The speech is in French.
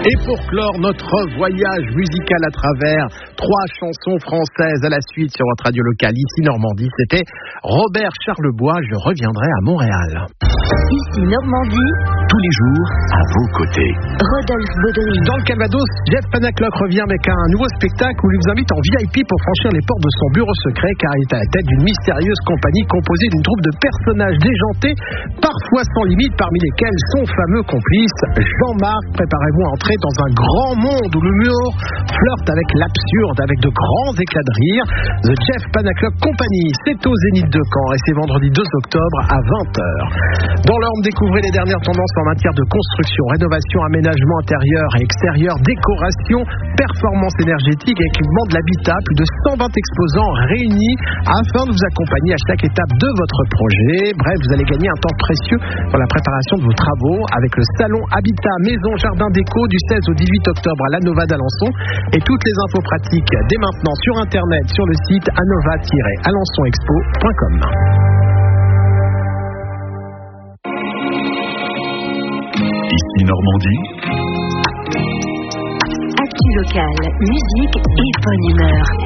Et pour clore notre voyage musical à travers 3 chansons françaises à la suite sur votre radio locale, ici Normandie, c'était Robert Charlebois, Je reviendrai à Montréal. Ici Normandie, tous les jours à vos côtés. Rodolphe Baudry. Dans le Calvados, Jeff Panaclock revient avec un nouveau spectacle où il vous invite en VIP pour franchir les portes de son bureau secret, car il est à la tête d'une mystérieuse compagnie composée d'une troupe de personnages déjantés, parfois sans limite, parmi lesquels son fameux complice Jean-Marc. Préparez-vous à entrer dans un grand monde où l'humour flirte avec l'absurde, avec de grands éclats de rire. The Jeff Panaclock Company, c'est au Zénith de Caen et c'est vendredi 2 octobre à 20h. Dans l'Orne, découvrez les dernières tendances en matière de construction, rénovation, aménagement intérieur et extérieur, décoration, performance énergétique et équipement de l'habitat. Plus de 120 exposants réunis afin de vous accompagner à chaque étape de votre projet. Bref, vous allez gagner un temps précieux dans la préparation de vos travaux avec le salon Habitat Maison Jardin Déco du 16 au 18 octobre à l'Anova d'Alençon. Et toutes les infos pratiques dès maintenant sur internet sur le site anova-alençonexpo.com. Ici Normandie. Actu locale, musique et bonne humeur.